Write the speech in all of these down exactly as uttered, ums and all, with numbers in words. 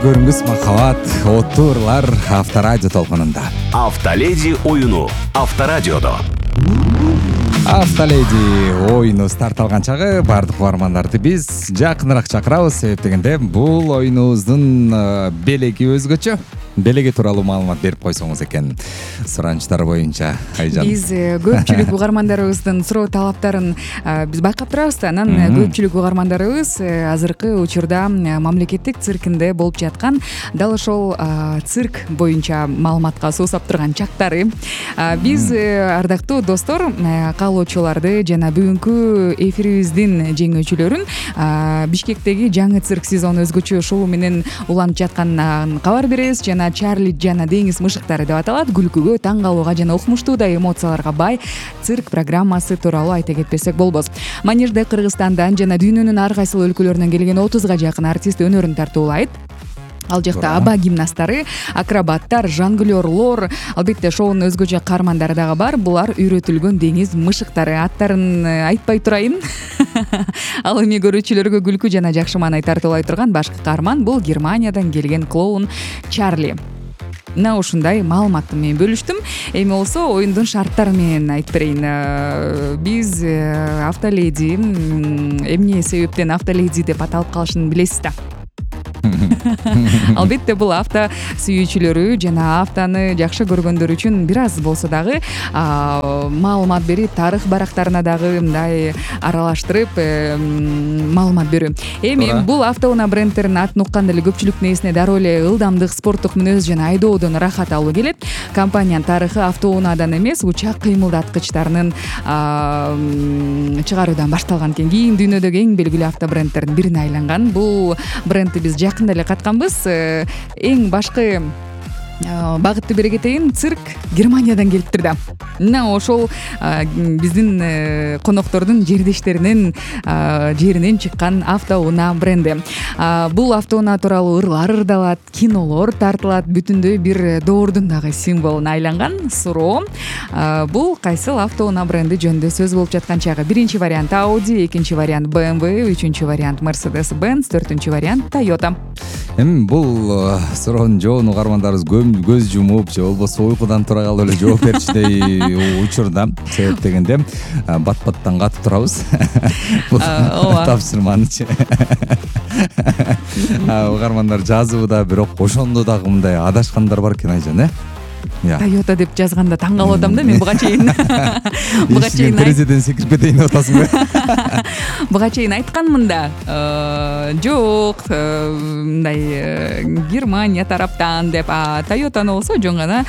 Көрүнгүс махабат, отурлар Авторадио толкунунда. Автоледи оюну Авторадиодо. Автоледи оюну старт алган чагы бардык угармандарды биз жакыныраак чакырабыз. Себеп дегенде бул оюнубуздун белеги өзгөчө. Белеги тууралуу маалымат берип койсоңуз экен. Суранычтар боюнча Айжан. Биз көпчүлүк угармандарыбыздын суроо талаптарын биз байкап турабыз да. Анан көпчүлүк угармандарыбыз азыркы учурда мамлекеттик циркинде болуп жаткан дал ошол цирк боюнча маалыматка суусап турган чактары. Биз ардактуу достор каалоочуларды жана бүгүнкү эфирибиздин жеңүүчүлөрүн Бишкектеги жаңы цирк сезону өзгөчө шоу менен уланып жатканынан кабар беребиз. Жана Чарли жана деңиз мышыктары деп аталат. Күлкүгө, таң калууга жана укмуштуудай эмоцияларга бай цирк программасы тууралуу айта кетпесек болбос. Манежде Кыргызстандан жана дүйнөнүн ар кайсыл өлкөлөрүнөн келген отузга жакын артист өнөрүн тартуулайт. Ал жакта аба гимнасттары, акробаттар, жонглёрлор, албетте шоунун өзгөчө каармандары дагы бар. Булар үйрөтүлгөн деңиз мышыктары. Аттарын айтпай турайын. Ал эми көрүүчүлөргө күлкү жана жакшы маанай тартуулай турган башкы каарман бул Германиядан келген клоун Чарли. Мына ушундай маалыматты мен бөлүштүм. Эми болсо оюндун шарттары менен айтып берейин. Биз Автоледи эмне себептен Автоледи деп аталып калышын билесиз да. Албетте бул авто сүйүүчүлөрү жана автоны жакшы көргөндөр үчүн бир аз болсо дагы маалымат берип, тарых барактарына дагы мындай аралаштырып маалымат берүү. Эми бул автоунаа брендтеринин атын укканда эле көпчүлүктүн эсине дароо эле ылдамдык, спорттук мүнөз жана айдоодон рахат алуу келет. Компаниянын тарыхы автоунаадан эмес, учак кыймылдаткычтарынын чыгаруудан башталган экен. Кийин дүйнөдөгү эң белгилүү авто брендтердин бирине айланган. Бул брендти биз жакында эле катканбыз. Эң башкы багытты бере кетейин, цирк Германиядан келиптир да. Мына ошол биздин коноктордун жердештеринин жеринен чыккан автоунаа бренди. Бул автоунаа тууралуу ырлар ырдалат, кинолор тартылат, бүтүндөй бир доордун дагы символуна айланган. Суроо бул кайсыл автоунаа бренди жөнүндө сөз болуп жаткан чагы. Биринчи вариант Audi, экинчи вариант бэ эм вэ, үчүнчү вариант Mercedes-Benz, төртүнчү вариант Toyota. Эми бул суроонун жообун угармандарыбыз көз жумуп же болбосо уйкудан тура калып эле жооп берчүдөй учурда. Себеп дегенде бат-баттан катып турабыз. Тапшырманычы. Угармандар жазууда, бирок ошондо дагы мындай адашкандар бар экен Айжан, э? Toyota деп жазганда таң калып атам да мен буга чейин. Буга чейин терезеден секирип кетейин деп атасың ба? Буга чейин айтканмын да. Жок, мындай Германия тараптан деп, а Toyotаны болсо жөн гана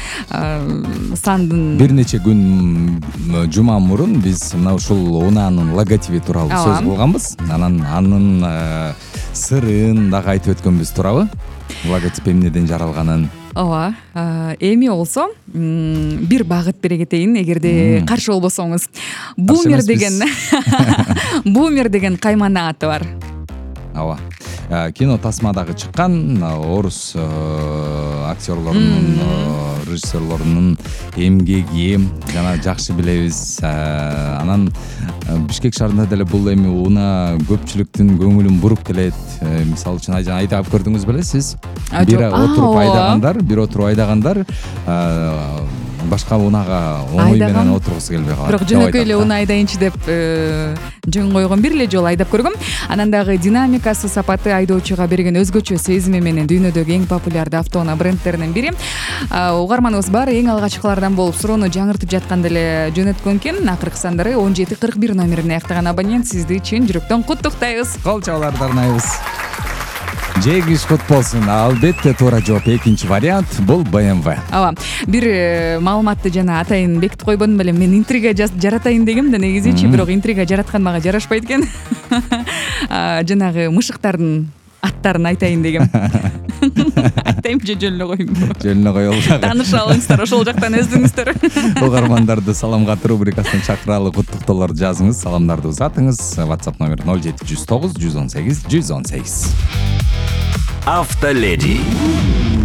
сандын бир нече күн жума мурун биз мына ушул унаанын логотиби тууралуу сөз кылганбыз. Анан анын сырын дагы айтып өткөнбүз туурабы? Логотип эмнеден жаралганын. Ооба. Эми болсо бир багыт бере кетейин, эгерде каршы болбосоңуз. Бумер деген Бумер деген каймана аты бар. Ооба. Кино тасмадагы чыккан орус актерлорунун, режиссерлорунун эмгеги жана жакшы билебиз. Анан Бишкек шаарында деле бул эми унаа көпчүлүктүн көңүлүн буруп келет. Мисалы үчүн Айжан айдап көрдүңүз белесиз? Бир отуруп айдагандар, бир отуруп айдагандар башка унаага оңой менен отургусу келбей калат. Бирок жөнөкөй эле унаа айдайынчы деп жөн койгон бир эле жолу айдап көргөм. Анан дагы динамикасы, сапаты айдоочуга берген өзгөчө сезими менен дүйнөдөгү эң популярдуу автоунаа брендтеринин бири. Угарманыбыз бар, эң алгачкылардан болуп суроону жаңыртып жатканда эле жөнөткөн экен. Акыркы сандары он жети кырк бир номерине аяктаган абонент сизди чын жүрөктөн куттуктайбыз. Кол чабууларды арнайбыз. Жегиш кут болсун. Албетте туура жооп экинчи вариант бул бэ эм вэ. Ооба. Бир маалыматты жана атайын бекитип койбодум беле. Мен интрига жаратайын дегем да негизичи, бирок интрига жараткан мага жарашпайт экен. Жанагы мышыктардын аттарын айтайын дегем. Айтайм же жөн эле коюмбу? Жөн эле коелу. Тааныша алыңыздар, ошол жактан өздүңүздөр. Угармандарды саламгат рубрикасына чакыралы, куттуктоолорду жазыңыз, саламдарды узатыңыз. WhatsApp номер ноль жети жүз тогуз жүз он сегиз жүз он сегиз. Автоледи.